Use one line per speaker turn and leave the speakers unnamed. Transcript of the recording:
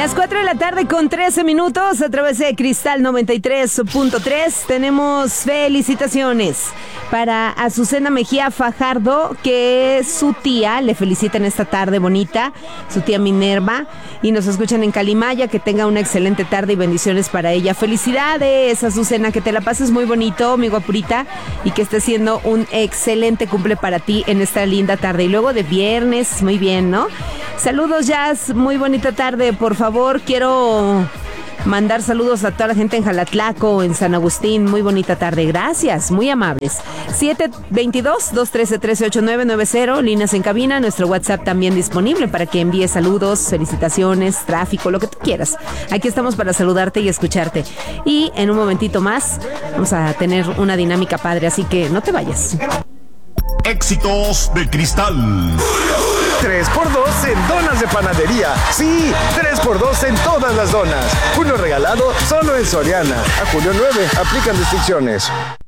Las 4 de la tarde con 13 minutos a través de Cristal 93.3 tenemos felicitaciones para Azucena Mejía Fajardo, que su tía le felicitan esta tarde bonita, su tía Minerva, y nos escuchan en Calimaya. Que tenga una excelente tarde y bendiciones para ella. Felicidades, Azucena, que te la pases muy bonito, mi guapurita, y que esté siendo un excelente cumple para ti en esta linda tarde. Y luego de viernes, muy bien, ¿no? Saludos, Jazz, muy bonita tarde. Por favor, quiero mandar saludos a toda la gente en Jalatlaco, en San Agustín. Muy bonita tarde, gracias, muy amables. 722-213-138990, líneas en cabina. Nuestro WhatsApp también disponible para que envíes saludos, felicitaciones, tráfico, lo que tú quieras. Aquí estamos para saludarte y escucharte. Y en un momentito más vamos a tener una dinámica padre, así que no te vayas.
Éxitos de Cristal.
3x2 en donas de panadería. Sí, 3x2 en todas las donas. Uno regalado solo en Soriana. A julio 9, aplican restricciones.